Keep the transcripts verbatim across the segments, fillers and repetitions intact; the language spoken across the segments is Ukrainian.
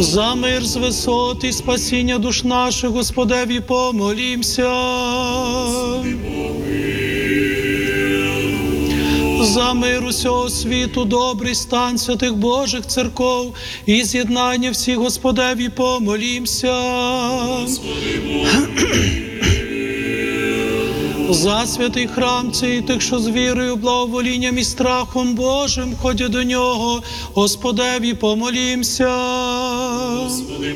За мир з висот і спасіння душ наших, Господеві, помолімся. За мир усього світу, добрий стан святих Божих церков і з'єднання всіх, Господеві, помолімся. За святий храм цей тих, що з вірою, благоволінням і страхом Божим ходять до нього, Господеві, помолімся. Господи,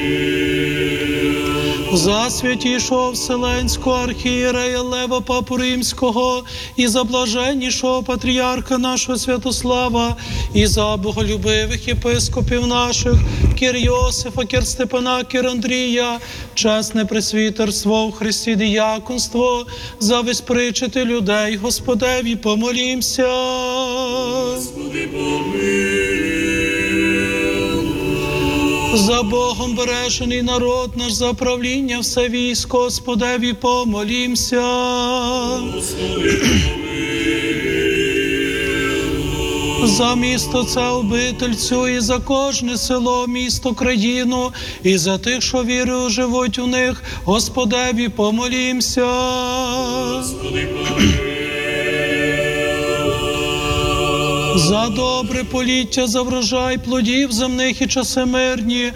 за святішого Вселенського архієрея Лева Папу Римського і за блаженнішого патріарха нашого Святослава, і за боголюбивих єпископів наших, Кір Йосифа, Кір Степана, Кір Андрія, чесне пресвітерство в Христі діяконство, за виспричити людей, Господеві, помолімся. Господи, за Богом бережений народ наш, за правління все військо, Господеві, помолімся. Господи, за місто це обитель цю, і за кожне село, місто, країну, і за тих, що вірою живуть у них, Господеві, помолімся. Господи, за добре поліття, за врожай плодів земних і часи мирні,